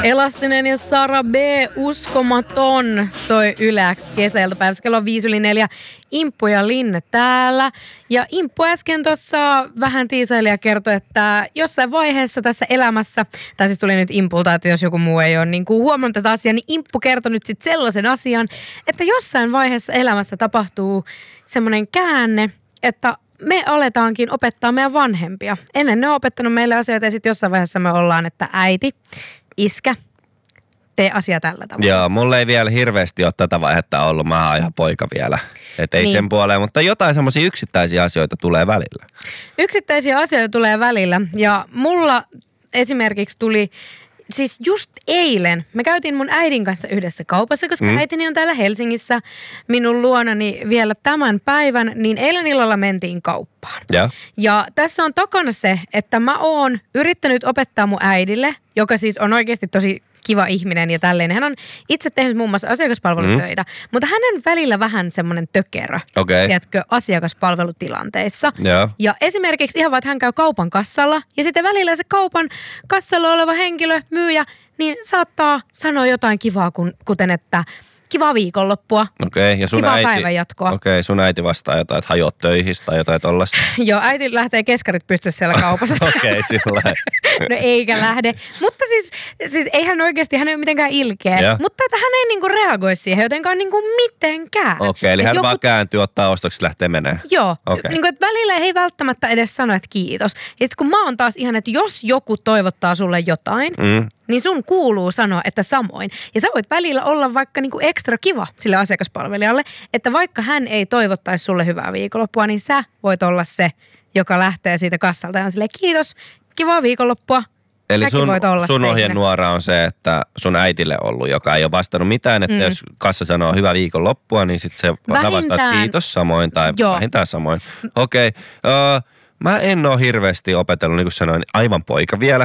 Elastinen ja Sara B. Uskomaton soi Yle X kesäiltapäivässä. Kello on 5:04. Imppu ja Linne täällä. Ja Imppu äsken tuossa vähän tiisaili ja kertoi, että jossain vaiheessa tässä elämässä, tai siis tuli nyt Impulta, että jos joku muu ei ole niin kuin huomannut tätä asiaa, niin Imppu kertoi nyt sitten sellaisen asian, että jossain vaiheessa elämässä tapahtuu semmoinen käänne, että me aletaankin opettaa meidän vanhempia. Ennen ne on opettanut meille asioita ja sitten jossain vaiheessa me ollaan, että äiti, iskä, tee asia tällä tavalla. Joo, mulla ei vielä hirveästi ole tätä vaihetta ollut. Mä oon ihan poika vielä. Että ei sen puoleen, mutta jotain semmoisia yksittäisiä asioita tulee välillä. Yksittäisiä asioita tulee välillä ja mulla esimerkiksi tuli, siis just eilen, me käytiin mun äidin kanssa yhdessä kaupassa, koska äitini on täällä Helsingissä minun luonani vielä tämän päivän, niin eilen illalla mentiin kauppaan. Ja tässä on takana se, että mä oon yrittänyt opettaa mun äidille, joka siis on oikeasti tosi kiva ihminen ja tälleen. Hän on itse tehnyt muun muassa asiakaspalvelutöitä, mutta hän on välillä vähän semmoinen tökerö, tiedätkö, asiakaspalvelutilanteissa. Ja esimerkiksi ihan vaan, että hän käy kaupan kassalla ja sitten välillä se kaupan kassalla oleva henkilö, myyjä, niin saattaa sanoa jotain kivaa, kuten että kivaa viikonloppua, ja kivaa päivänjatkoa. Sun äiti vastaa jotain, että hajoat töihin tai jotain tollaista. Joo, äiti lähtee keskarit pystyssä siellä kaupassa. Sillä no eikä lähde. Mutta siis eihän oikeasti, hän ei ole mitenkään ilkeä. Mutta että hän ei niinku reagoi siihen jotenkaan niinku mitenkään. Eli hän vaan kääntyy, ottaa ostoksi, lähtee menee. Joo, niinku, että välillä ei välttämättä edes sano, että kiitos. Ja sitten kun mä oon taas ihan, että jos joku toivottaa sulle jotain, niin sun kuuluu sanoa, että samoin. Ja sä voit välillä olla vaikka niinku ekstra kiva sille asiakaspalvelijalle, että vaikka hän ei toivottaisi sulle hyvää viikonloppua, niin sä voit olla se, joka lähtee siitä kassalta ja on silleen, kiitos, kivaa viikonloppua. Eli sun ohjenuora on se, että sun äitille ollut, joka ei ole vastannut mitään, että jos kassa sanoo hyvää viikonloppua, niin sitten se vastaa kiitos samoin tai vähintään samoin. Mä en ole hirveästi opetellut, niin kuin sanoin, aivan poika vielä.